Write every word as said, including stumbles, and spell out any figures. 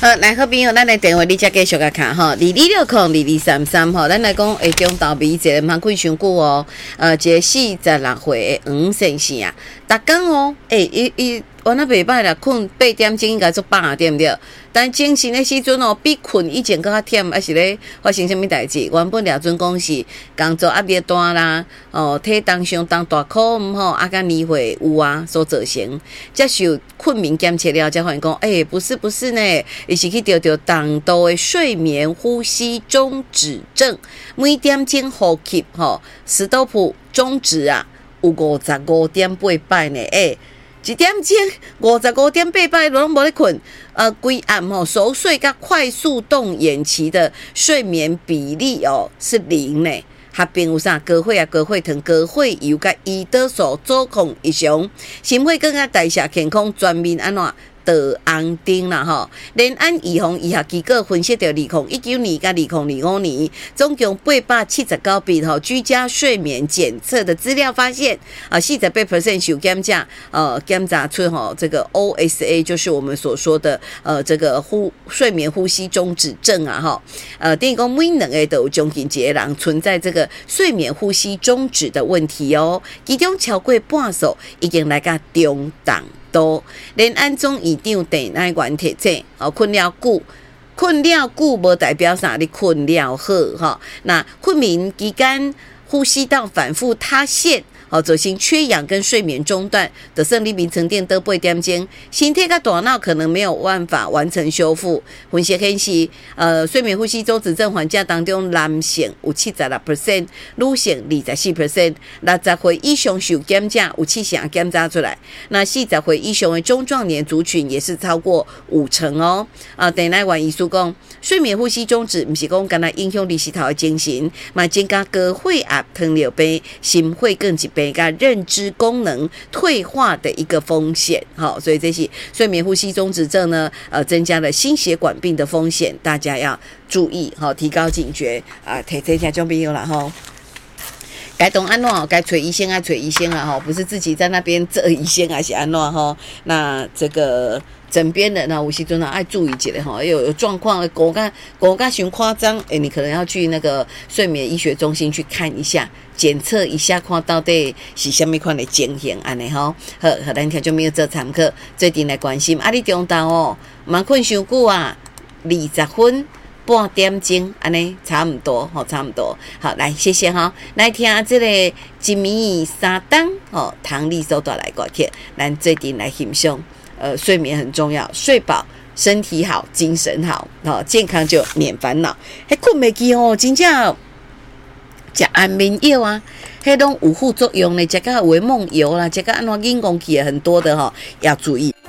好，来好朋友，咱来电话你才继续甲看吼，二二六空二二三三吼，咱来讲下中岛美一个毋通开伤久哦，呃，一个四十六岁的黄先生啊，逐工哦，诶、欸，伊伊原来袂歹啦，困八点钟应该做饱对毋对？但精神的时阵哦，比困以前更较忝，还是咧发生什么代志？原本了阵讲是工作压力大啦，哦，体重上重大考毋吼，啊，甲年岁有啊所造成，接受困眠检测了，才发现讲，诶、欸，不是不是呢，伊是去得着重度的睡眠呼吸中止症，每点钟呼吸吼，斯多普中止啊，有五十五点八摆呢，诶、欸。一点钟五十五点八摆拢无咧困，呃，规暗吼熟睡甲快速动眼期的睡眠比例哦是零呢。合并有啥高血压、高血糖、高血油甲胰岛素左控异常，心血管甲代谢健康全面安怎？得红灯啦吼，连按预防医学结果分析到二零一九年甲二零二五年，总共八百七十九笔吼居家睡眠检测的资料发现，啊，四十八 percent 受检查，呃，检查出吼这个 O S A 就是我们所说的呃这个呼睡眠呼吸中止症啊吼，呃，等于讲每两个都有将近一个人存在这个睡眠呼吸中止的问题哦，其中超过半数已经来到中档。多连安总院长陈乃元提醒，哦，困了久，困了久无代表啥，你困了好哈。那困眠期间呼吸道反复塌陷。哦，走行缺氧跟睡眠中断的生理名沉淀都八点钟，身体跟大脑可能没有办法完成修复。分析显示，呃，睡眠呼吸中止症患者当中，男性有七十六 percent， 女性二十四 percent， 六十岁以上受检查有七成检查出来。那四十岁以上的中壮年族群也是超过五成哦。啊，陈乃元医师讲，睡眠呼吸中止不是讲干那影响你石头的精神，嘛增加高血压、糖尿病、心血管疾病。认知功能退化的一个风险，好，所以这些睡眠呼吸中止症呢，呃，增加了心血管病的风险，大家要注意，好，提高警觉啊，提这些就朋友了哈。该懂安怎该找医生啊，找医生啊，哈，不是自己在那边做医生还是安怎哈？那这个枕边人呢，有时阵啊爱注意一下哈，有有状况，狗干狗干嫌夸张，哎、欸，你可能要去那个睡眠医学中心去看一下，检测一下，看到底是什么款的情形安尼哈。好，好，咱听众朋友做参考，最近来关心啊，你中昼哦，蛮困伤久啊，二十分。半点钟，安尼差不多，吼，差不多。好，来，谢谢哈。来听这个一米三档，哦，唐丽收带来歌曲，咱最近来欣赏。呃，睡眠很重要，睡饱，身体好，精神好，哦，健康就免烦恼。迄困袂记哦，真正食安眠药啊，迄拢有副作用咧，食个有诶梦游啦，食个安怎眼光去很多的吼，要注意。